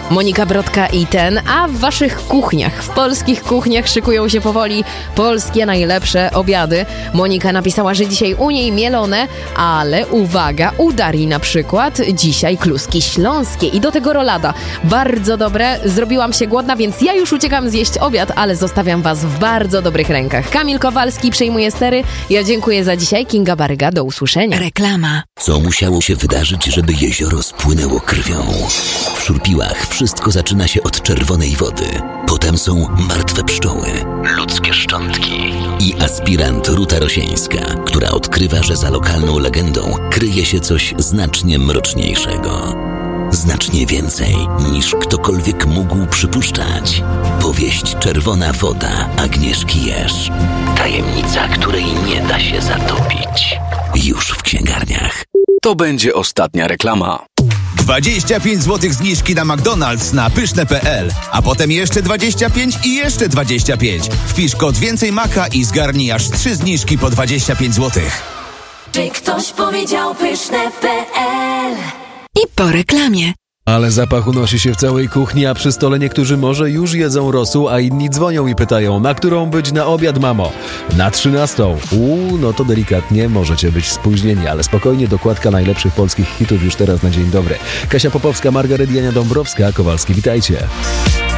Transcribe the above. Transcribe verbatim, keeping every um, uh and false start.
Monika Brodka i ten, a w waszych kuchniach, w polskich kuchniach szykują się powoli polskie najlepsze obiady. Monika napisała, że dzisiaj u niej mielone, ale uwaga, u Darii na przykład dzisiaj kluski śląskie i do tego rolada. Bardzo dobre, zrobiłam się głodna, więc ja już uciekam zjeść obiad, ale zostawiam was w bardzo dobrych rękach. Kamil Kowalski przejmuje stery. Ja dziękuję za dzisiaj. Kinga Baryga, do usłyszenia. Reklama. Co musiało się wydarzyć, żeby jezioro spłynęło krwią? W Szurpiłach wszystko zaczyna się od czerwonej wody. Potem są martwe pszczoły, ludzkie szczątki i aspirant Ruta Rosieńska, która odkrywa, że za lokalną legendą kryje się coś znacznie mroczniejszego. Znacznie więcej niż ktokolwiek mógł przypuszczać. Powieść Czerwona woda Agnieszki Jerz. Tajemnica, której nie da się zatopić. Już w księgarniach. To będzie ostatnia reklama. dwadzieścia pięć złotych zniżki na McDonald's na pyszne kropka pe el, a potem jeszcze dwadzieścia pięć i jeszcze dwadzieścia pięć. Wpisz kod Więcej Maka i zgarnij aż trzy zniżki po dwadzieścia pięć złotych. Czy ktoś powiedział pyszne kropka pe el? I po reklamie. Ale zapach unosi się w całej kuchni, a przy stole niektórzy może już jedzą rosół, a inni dzwonią i pytają, na którą być na obiad, mamo? Na trzynastą. Uuu, no to delikatnie, możecie być spóźnieni, ale spokojnie, dokładka najlepszych polskich hitów już teraz na dzień dobry. Kasia Popowska, Margaret Jania Dąbrowska, Kowalski, witajcie.